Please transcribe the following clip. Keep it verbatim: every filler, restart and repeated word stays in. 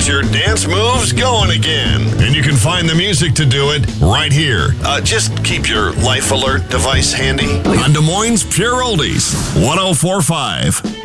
gets your dance moves going again. And you can find the music to do it right here. Uh, just keep your Life Alert device handy on Des Moines Pure Oldies, one oh four point five.